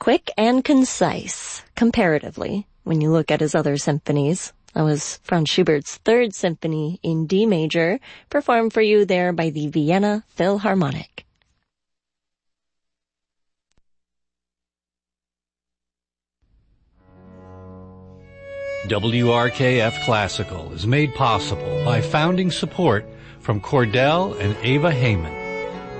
Quick and concise, comparatively, when you look at his other symphonies. That was Franz Schubert's Third Symphony in D major, performed for you there by the Vienna Philharmonic. WRKF Classical is made possible by founding support from Cordell and Ava Heyman.